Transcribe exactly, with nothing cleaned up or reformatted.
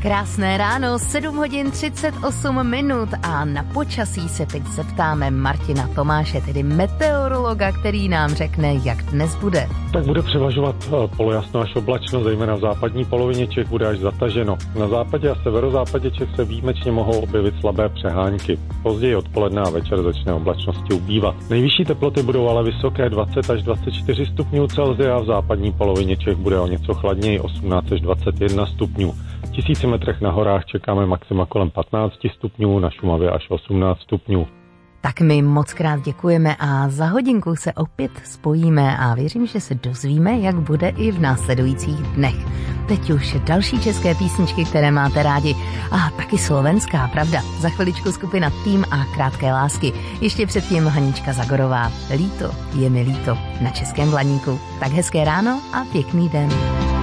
Krásné ráno, sedm hodin třicet osm minut a na počasí se teď zeptáme Martina Tomáše, tedy meteorologa, který nám řekne, jak dnes bude. Tak bude převažovat polojasno až oblačno, zejména v západní polovině Čech bude až zataženo. Na západě a severozápadě Čech se výjimečně mohou objevit slabé přehánky. Později odpoledne a večer začne oblačnosti ubývat. Nejvyšší teploty budou ale vysoké dvacet až dvacet čtyři stupňů Celsia a v západní polovině Čech bude o něco chladněji osmnáct až dvacet jedna stupňů. V tisíci metrech na horách čekáme maxima kolem patnáct stupňů, na Šumavě až osmnáct stupňů. Tak my moc krát děkujeme a za hodinku se opět spojíme a věřím, že se dozvíme, jak bude i v následujících dnech. Teď už další české písničky, které máte rádi a taky slovenská, pravda. Za chviličku skupina Tým a Krátké lásky. Ještě předtím Hanička Zagorová. Líto, je mi líto na Českém Blaníku. Tak hezké ráno a pěkný den.